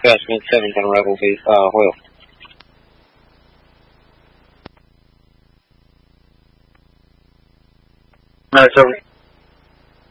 Trash mid-7 on Rebel base, Hoyle. Alright, so